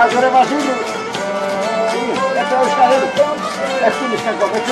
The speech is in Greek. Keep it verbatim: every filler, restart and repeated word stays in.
Άκου ρε Βασίλη. Έτσι όλους καθένας. Εύκολες κακό.